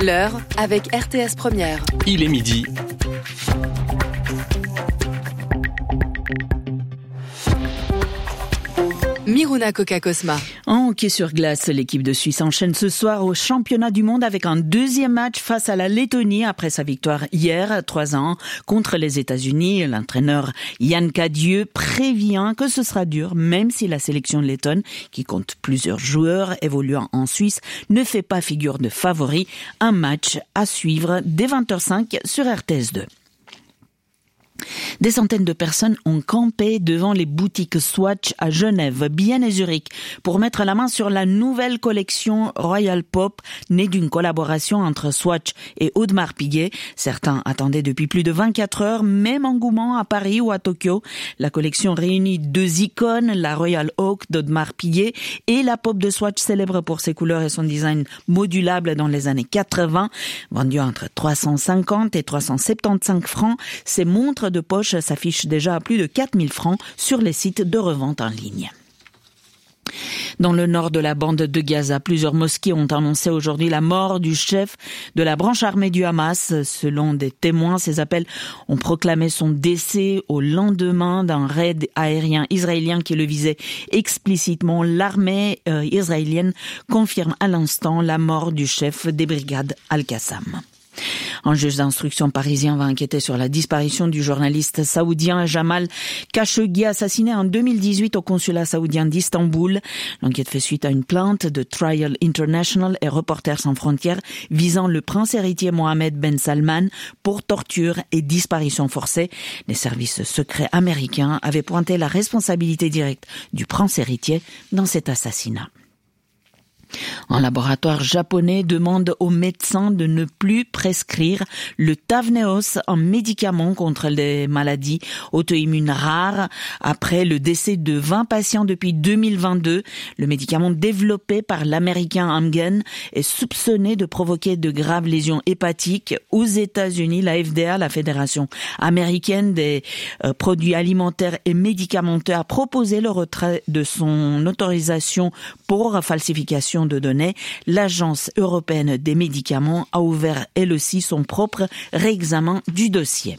L'heure avec RTS Première. Il est midi. Miruna Koka-Kosma. En hockey sur glace, l'équipe de Suisse enchaîne ce soir au championnat du monde avec un deuxième match face à la Lettonie après sa victoire hier, 3-1, contre les États-Unis. L'entraîneur Yann Cadieux prévient que ce sera dur, même si la sélection lettonne, qui compte plusieurs joueurs évoluant en Suisse, ne fait pas figure de favori. Un match à suivre dès 20h05 sur RTS2. Des centaines de personnes ont campé devant les boutiques Swatch à Genève, Bienne et Zurich pour mettre la main sur la nouvelle collection Royal Pop, née d'une collaboration entre Swatch et Audemars Piguet. Certains attendaient depuis plus de 24 heures, même engouement à Paris ou à Tokyo. La collection réunit deux icônes, la Royal Oak d'Audemars Piguet et la Pop de Swatch, célèbre pour ses couleurs et son design modulable dans les années 80. Vendue entre 350 et 375 francs, ces montres de poche s'affichent déjà à plus de 4000 francs sur les sites de revente en ligne. Dans le nord de la bande de Gaza, plusieurs mosquées ont annoncé aujourd'hui la mort du chef de la branche armée du Hamas. Selon des témoins, ces appels ont proclamé son décès au lendemain d'un raid aérien israélien qui le visait explicitement. L'armée israélienne confirme à l'instant la mort du chef des brigades Al-Qassam. Un juge d'instruction parisien va enquêter sur la disparition du journaliste saoudien Jamal Khashoggi, assassiné en 2018 au consulat saoudien d'Istanbul. L'enquête fait suite à une plainte de Trial International et Reporters sans frontières visant le prince héritier Mohammed Ben Salman pour torture et disparition forcée. Les services secrets américains avaient pointé la responsabilité directe du prince héritier dans cet assassinat. Un laboratoire japonais demande aux médecins de ne plus prescrire le Tavneos, un médicament contre les maladies auto-immunes rares, après le décès de 20 patients depuis 2022. Le médicament développé par l'américain Amgen est soupçonné de provoquer de graves lésions hépatiques. Aux États-Unis, la FDA, la Fédération américaine des produits alimentaires et médicamenteux, a proposé le retrait de son autorisation pour falsification de données. L'Agence européenne des médicaments a ouvert elle aussi son propre réexamen du dossier.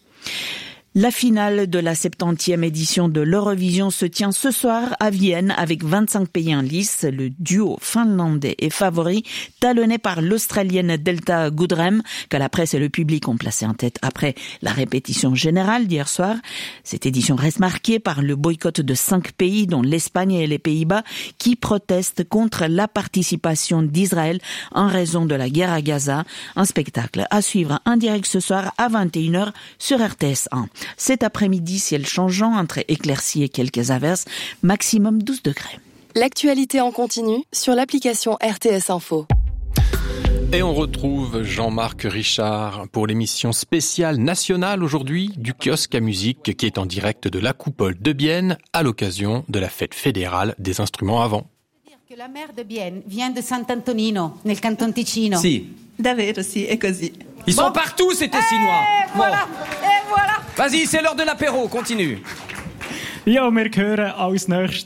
La finale de la 70e édition de l'Eurovision se tient ce soir à Vienne avec 25 pays en lice. Le duo finlandais est favori, talonné par l'Australienne Delta Goodrem, que la presse et le public ont placé en tête après la répétition générale d'hier soir. Cette édition reste marquée par le boycott de 5 pays, dont l'Espagne et les Pays-Bas, qui protestent contre la participation d'Israël en raison de la guerre à Gaza. Un spectacle à suivre en direct ce soir à 21h sur RTS1. Cet après-midi, ciel changeant entre éclaircies et quelques averses, maximum 12 degrés. L'actualité en continu sur l'application RTS Info. Et on retrouve Jean-Marc Richard pour l'émission spéciale nationale aujourd'hui du kiosque à musique qui est en direct de la Coupole de Bienne à l'occasion de la fête fédérale des instruments à vent. Que la mère de Bienne vient de Sant'Antonino, nel canton Ticino. Si. Davvero, sì, è così. Ils sont partout, ces Tessinois. Voilà, et voilà. Vas-y, c'est l'heure de l'apéro, continue. Ja, wir hören als nächstes